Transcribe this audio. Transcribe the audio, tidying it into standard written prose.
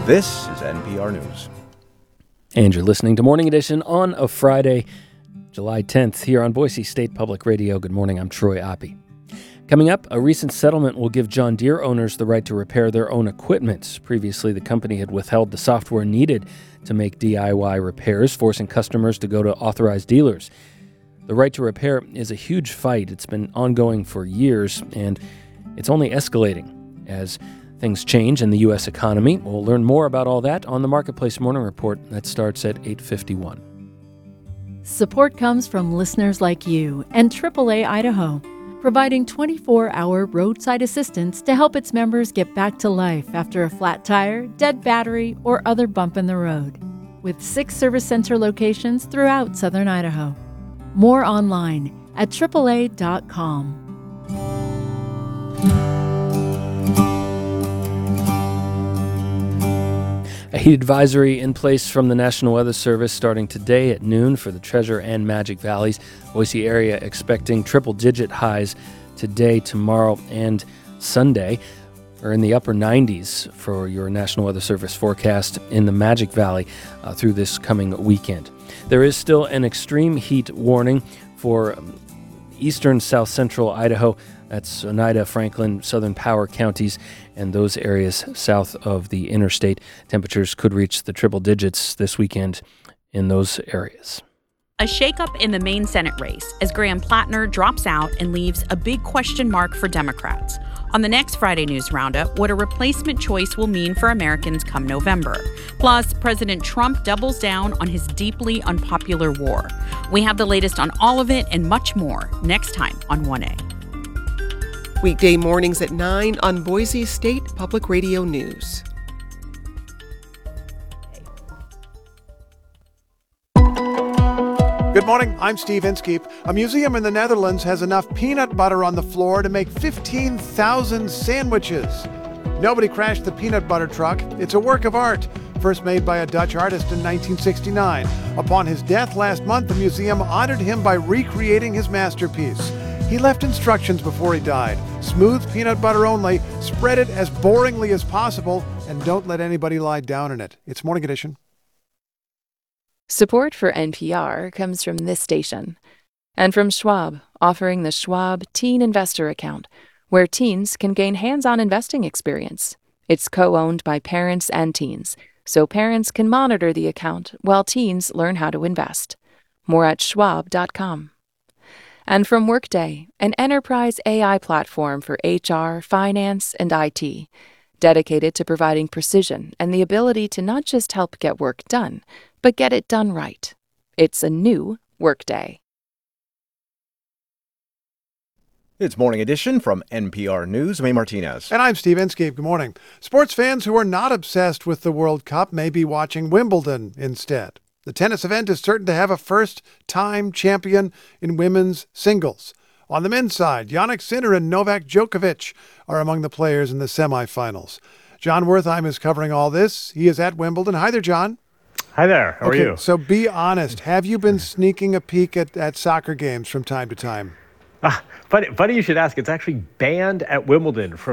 This is NPR News. And you're listening to Morning Edition on a Friday, July 10th, here on Boise State Public Radio. Good morning, I'm Troy Oppie. Coming up, a recent settlement will give John Deere owners the right to repair their own equipment. Previously, the company had withheld the software needed to make DIY repairs, forcing customers to go to authorized dealers. The right to repair is a huge fight. It's been ongoing for years, and it's only escalating as things change in the U.S. economy. We'll learn more about all that on the Marketplace Morning Report that starts at 8:51. Support comes from listeners like you and AAA Idaho, providing 24-hour roadside assistance to help its members get back to life after a flat tire, dead battery, or other bump in the road. With 6 service center locations throughout southern Idaho. More online at AAA.com. A heat advisory in place from the National Weather Service starting today at noon for the Treasure and Magic Valleys. Boise area expecting triple-digit highs today, tomorrow, and Sunday. We're in the upper 90s for your National Weather Service forecast in the Magic Valley through this coming weekend. There is still an extreme heat warning for eastern south-central Idaho. That's Oneida, Franklin, Southern Power counties, and those areas south of the interstate. Temperatures could reach the triple digits this weekend in those areas. A shakeup in the Maine Senate race as Graham Plattner drops out and leaves a big question mark for Democrats. On the next Friday News Roundup, what a replacement choice will mean for Americans come November. Plus, President Trump doubles down on his deeply unpopular war. We have the latest on all of it and much more next time on 1A. Weekday mornings at 9 on Boise State Public Radio News. Good morning, I'm Steve Inskeep. A museum in the Netherlands has enough peanut butter on the floor to make 15,000 sandwiches. Nobody crashed the peanut butter truck. It's a work of art, first made by a Dutch artist in 1969. Upon his death last month, the museum honored him by recreating his masterpiece. He left instructions before he died. Smooth peanut butter only, spread it as boringly as possible, and don't let anybody lie down in it. It's Morning Edition. Support for NPR comes from this station and from Schwab, offering the Schwab Teen Investor Account, where teens can gain hands-on investing experience. It's co-owned by parents and teens, so parents can monitor the account while teens learn how to invest. More at schwab.com. And from Workday, an enterprise AI platform for HR, finance, and IT, dedicated to providing precision and the ability to not just help get work done, but get it done right. It's a new Workday. It's Morning Edition from NPR News. I'm Martinez. And I'm Steve Inskeep. Good morning. Sports fans who are not obsessed with the World Cup may be watching Wimbledon instead. The tennis event is certain to have a first-time champion in women's singles. On the men's side, Jannik Sinner and Novak Djokovic are among the players in the semifinals. John Wertheim is covering all this. He is at Wimbledon. Hi there, John. Hi there. How are you? So be honest. Have you been sneaking a peek at soccer games from time to time? Funny you should ask. It's actually banned at Wimbledon from